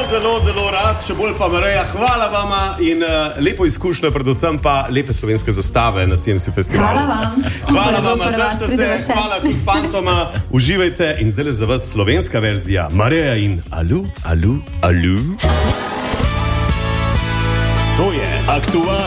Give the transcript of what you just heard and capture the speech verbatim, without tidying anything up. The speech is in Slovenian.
zelo, zelo rad, še bolj pa Mareja. Hvala vama in uh, lepo izkušnjo, predvsem pa lepe slovenske zastave na C M C festivalu. Hvala vam. Hvala vam, držite se, hvala tudi fantoma. Uživajte in zdaj za vas slovenska verzija Mareja in Alu, Alu, Alu. To je aktualno.